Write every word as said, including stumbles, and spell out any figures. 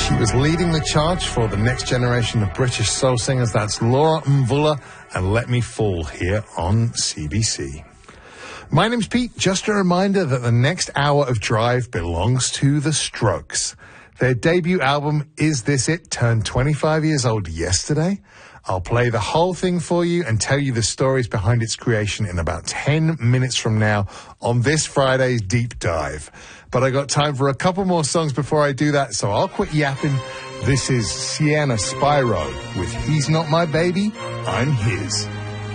She was leading the charge for the next generation of British soul singers. That's Laura Mvula and Let Me Fall here on C B C. My name's Pete. Just a reminder that the next hour of Drive belongs to The Strokes. Their debut album, Is This It?, turned twenty-five years old yesterday. I'll play the whole thing for you and tell you the stories behind its creation in about ten minutes from now on this Friday's Deep Dive. But I got time for a couple more songs before I do that, so I'll quit yapping. This is Sienna Spyro with He's Not My Baby, I'm His.